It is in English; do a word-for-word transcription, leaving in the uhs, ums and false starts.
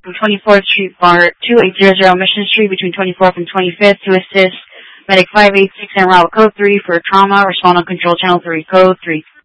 from twenty-fourth Street, Bar two eight zero zero Mission Street between twenty-fourth and twenty-fifth to assist Medic five eight six and route code three for trauma. Respond on control channel three, code three.